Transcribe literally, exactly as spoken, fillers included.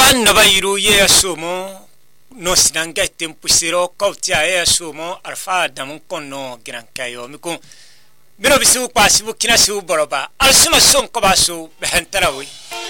anno bayiru ye asumo no sinanga tempusero kautia ye asumo alfa damun konno grankayo mikun bino bisu kwasibu kinasibu boroba alsuma son kobasu behantarawi